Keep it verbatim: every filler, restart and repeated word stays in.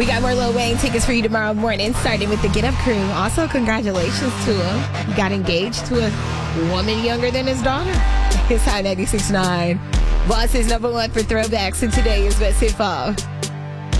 We got more Lil Wayne tickets for you tomorrow morning, starting with the Get Up crew. Also, congratulations to him. He got engaged to a woman younger than his daughter. It's Hot ninety-six point nine. Boss is number one for throwbacks, and today is Best Hip Hop.